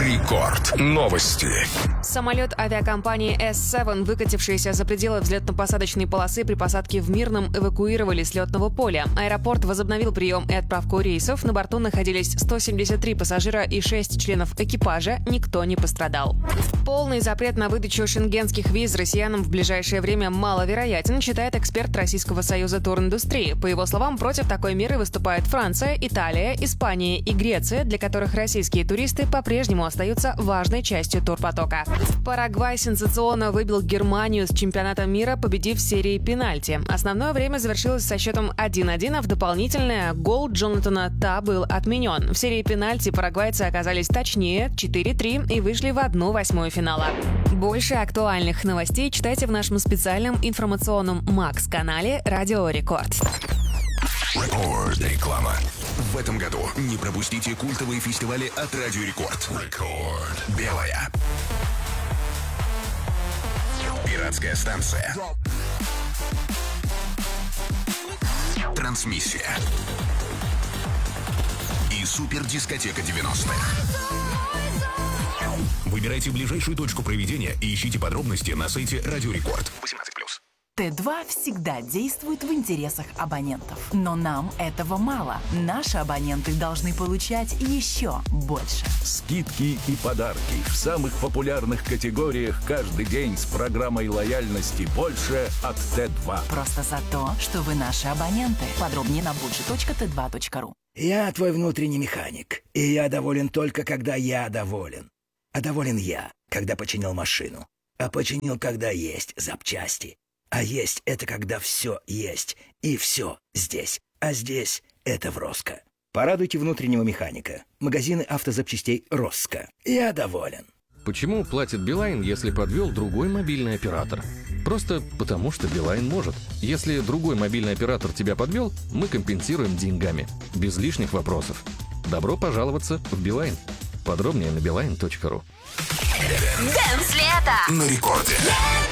Рекорд. Новости. Самолет авиакомпании S7, выкатившийся за пределы взлетно-посадочной полосы при посадке в Мирном, эвакуировали с летного поля. Аэропорт возобновил прием и отправку рейсов. На борту находились 173 пассажира и 6 членов экипажа. Никто не пострадал. Полный запрет на выдачу шенгенских виз россиянам в ближайшее время маловероятен, считает эксперт Российского союза туриндустрии. По его словам, против такой меры выступают Франция, Италия, Испания и Греция, для которых российские туристы по-прежнему остаются важной частью турпотока. Парагвай сенсационно выбил Германию с чемпионата мира, победив в серии пенальти. Основное время завершилось со счетом 1-1, а в дополнительное гол Джонатана Та был отменен. В серии пенальти парагвайцы оказались точнее 4-3 и вышли в 1/8 финала. Больше актуальных новостей читайте в нашем специальном информационном Макс-канале «Радио Рекорд». Реклама. В этом году не пропустите культовые фестивали от Радио Рекорд. Белая. Пиратская станция. Трансмиссия. И супердискотека 90-х. Выбирайте ближайшую точку проведения и ищите подробности на сайте Радио Рекорд. 18+. Т2 всегда действует в интересах абонентов. Но нам этого мало. Наши абоненты должны получать еще больше. Скидки и подарки в самых популярных категориях каждый день с программой лояльности «Больше» от Т2. Просто за то, что вы наши абоненты. Подробнее на budget.t2.ru. Я твой внутренний механик, и я доволен только, когда я доволен. А доволен я, когда починил машину. А починил, когда есть запчасти. А есть — это когда все есть, и все здесь. А здесь — это в Роско. Порадуйте внутреннего механика. Магазины автозапчастей Роско. Я доволен. Почему платит Билайн, если подвел другой мобильный оператор? Просто потому, что Билайн может. Если другой мобильный оператор тебя подвел, мы компенсируем деньгами. Без лишних вопросов. Добро пожаловаться в Билайн. Подробнее на beeline.ru. Дэнс лето На рекорде.